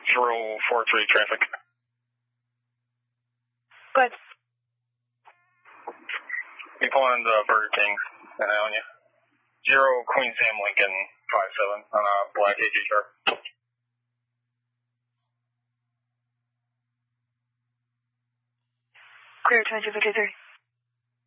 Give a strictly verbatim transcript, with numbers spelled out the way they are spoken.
zero four three traffic. Good. You pull into Burger King in Ionia. Zero Queen Sam Lincoln five seven on a black A G Sharp. Clear twenty-two fifty-three.